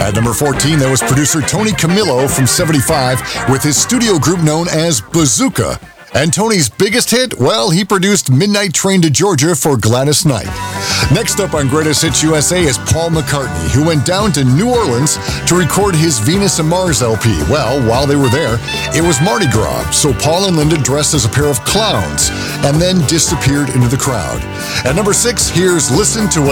At number 14, there was producer Tony Camillo from 75 with his studio group known as Bazooka. And Tony's biggest hit? Well, he produced Midnight Train to Georgia for Gladys Knight. Next up on Greatest Hits USA is Paul McCartney, who went down to New Orleans to record his Venus and Mars LP. Well, while they were there, it was Mardi Gras, so Paul and Linda dressed as a pair of clowns and then disappeared into the crowd. At number 6, here's Listen to What